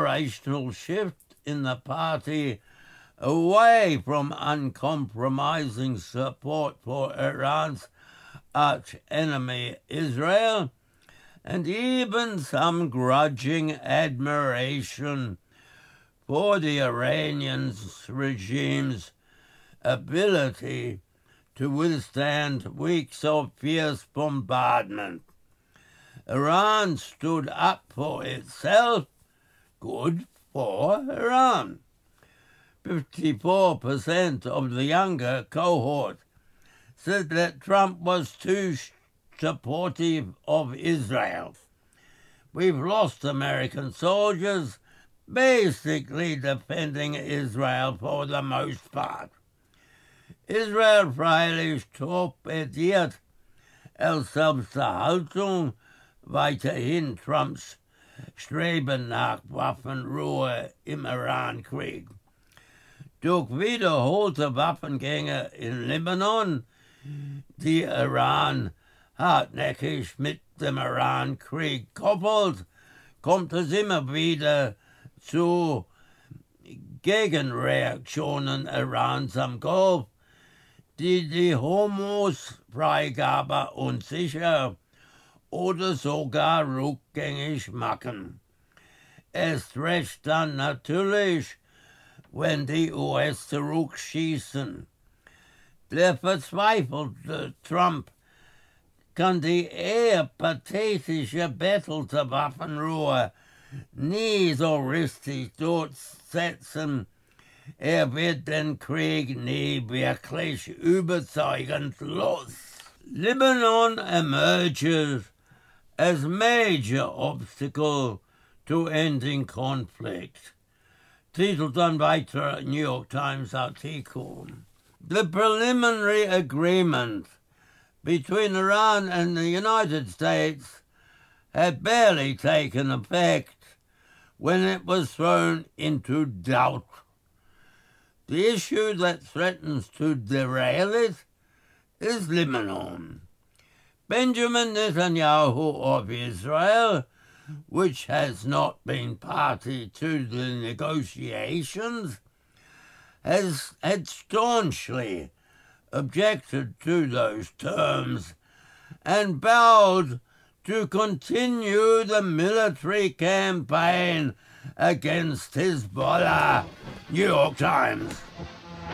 generational shift in the party away from uncompromising support for Iran's arch-enemy Israel, and even some grudging admiration for the Iranian regime's ability to withstand weeks of fierce bombardment. Iran stood up for itself. Good for Iran. 54% of the younger cohort said that Trump was too supportive of Israel. We've lost American soldiers, basically defending Israel for the most part. Israel freilich torpediert Selbsterhaltung weiterhin Trumps Streben nach Waffenruhe im Iran-Krieg. Durch wiederholte Waffengänge in Libanon, die Iran hartnäckig mit dem Iran-Krieg koppelt, kommt es immer wieder zu Gegenreaktionen Irans am Golf, die Hormuz-Freigabe unsicher oder sogar rückgängig machen. Erst recht dann natürlich, wenn die US zurückschießen. Der verzweifelte Trump kann die eher pathetische bettelte Waffenruhe nie so richtig durchsetzen. Wird den Krieg nie wirklich überzeugend los. Lebanon emerges as major obstacle to ending conflict. Titelt ein weiterer New York Times article. The preliminary agreement between Iran and the United States had barely taken effect when it was thrown into doubt. The issue that threatens to derail it is Lebanon. Benjamin Netanyahu of Israel, which has not been party to the negotiations, had staunchly objected to those terms and vowed to continue the military campaign against Hezbollah. New York Times.